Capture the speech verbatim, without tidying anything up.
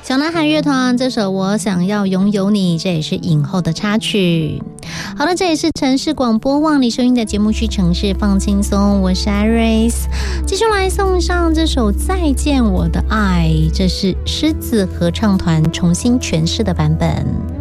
小男孩乐团这首《我想要拥有你》，这也是影后的插曲。好了，这也是城市广播望你收音的节目区城市放轻松，我是 Iris， 继续来送上这首《再见我的爱》，这是狮子合唱团重新诠释的版本。